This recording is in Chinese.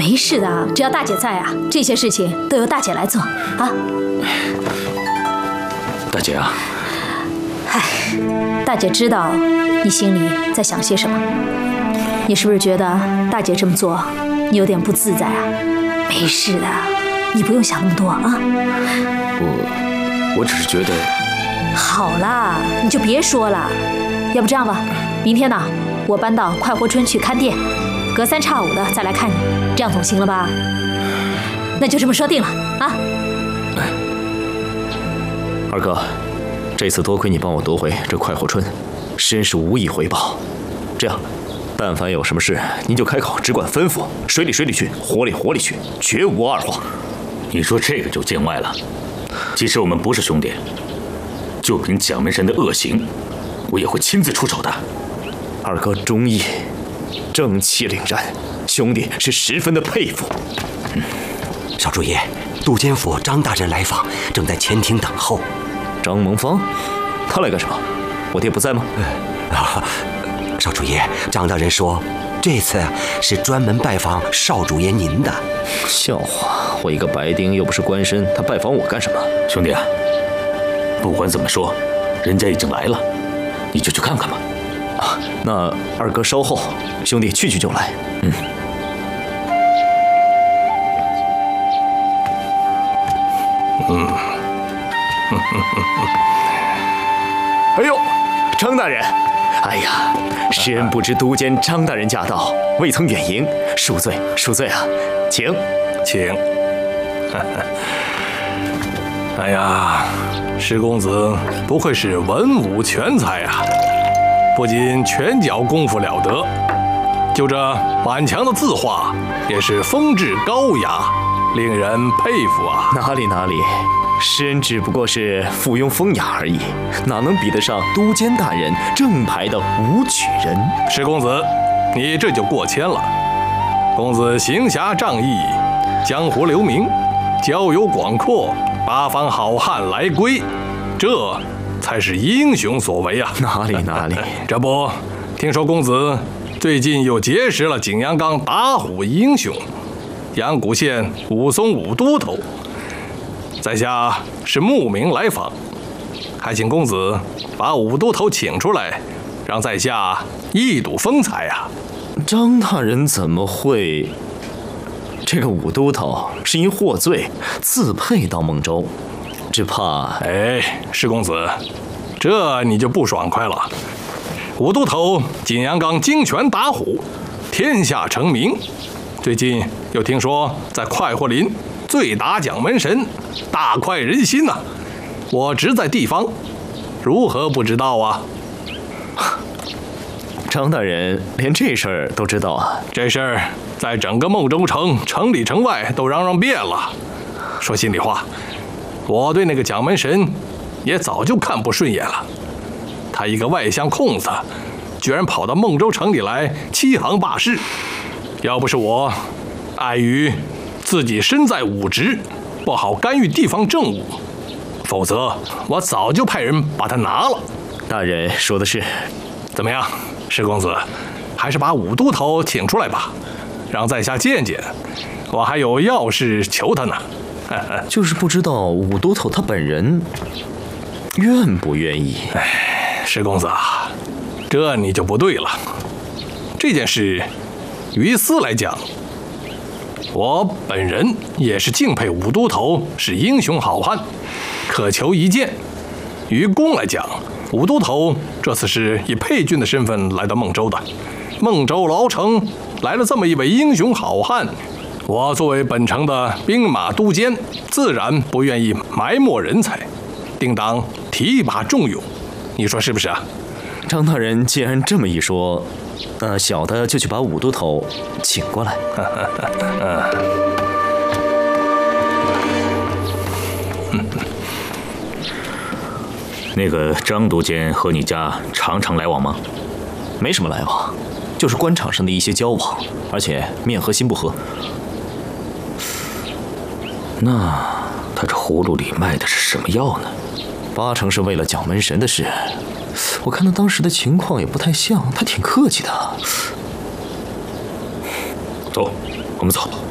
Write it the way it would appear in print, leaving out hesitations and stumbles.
没事的，只要大姐在啊，这些事情都由大姐来做啊。 大姐啊， 唉，大姐知道你心里在想些什么。你是不是觉得大姐这么做你有点不自在啊？没事的，你不用想那么多啊。 我只是觉得…… 好啦，你就别说了。要不这样吧，明天呢，我搬到快活村去看店，隔三差五的再来看你，这样总行了吧？那就这么说定了啊。 二哥，这次多亏你帮我夺回这快活村，真是无以回报。这样，但凡有什么事，您就开口，只管吩咐，水里水里去，火里火里去，绝无二话。 你说这个就见外了。即使我们不是兄弟，就凭蒋门神的恶行，我也会亲自出手的。 二哥忠义，正气凛然，兄弟是十分的佩服。 少主爷，杜监府张大人来访，正在前厅等候。 张蒙方，他来干什么？我爹不在吗？ 少主爷，张大人说，这次是专门拜访少主爷您的。 笑话，我一个白丁又不是官绅，他拜访我干什么？ 兄弟啊，不管怎么说，人家已经来了，你就去看看吧。 啊，那二哥稍后，兄弟去就来。哎呦，张大人！哎呀，施恩不知都监张大人驾到，未曾远迎，恕罪恕罪啊！请。 哎呀，施公子不愧是文武全才啊！不仅拳脚功夫了得，就这满墙的字画也是风致高雅，令人佩服啊！ 哪里，施恩只不过是附庸风雅而已，哪能比得上都监大人正牌的武举人？ 施公子，你这就过谦了。公子行侠仗义，江湖留名，交友广阔，八方好汉来归，这才是英雄所为啊！ 哪里， 这不，听说公子最近又结识了景阳冈打虎英雄，阳谷县武松武都头，在下是慕名来访，还请公子把武都头请出来，让在下一睹风采啊！ 张大人怎么会？这个武都头是因获罪自配到孟州，只怕…… 施公子，这你就不爽快了。武都头景阳冈精拳打虎，天下成名。最近又听说在快活林醉打蒋门神，大快人心呐！我职在地方，如何不知道啊？ 张大人连这事儿都知道啊？ 这事儿在整个孟州城，城里城外都嚷嚷遍了。说心里话，我对那个蒋门神也早就看不顺眼了。他一个外乡空子，居然跑到孟州城里来欺行霸市。要不是我碍于自己身在武职，不好干预地方政务，否则我早就派人把他拿了。 大人说的是。 怎么样，施公子，还是把武都头请出来吧，让在下见见。我还有要事求他呢。 就是不知道武都头他本人愿不愿意。 施公子啊，这你就不对了。这件事于私来讲，我本人也是敬佩武都头是英雄好汉，渴求一见。于公来讲，武都头这次是以配郡的身份来到孟州的，孟州牢城来了这么一位英雄好汉，我作为本城的兵马都监，自然不愿意埋没人才，定当提拔重用。你说是不是啊？ 张大人既然这么一说，小的就去把武都头请过来。 那个张都监和你家常常来往吗？ 没什么来往，就是官场上的一些交往，而且面和心不和。 那他这葫芦里卖的是什么药呢 ？8成是为了蒋门神的事。我看他当时的情况也不太像，他挺客气的。 走，我们走。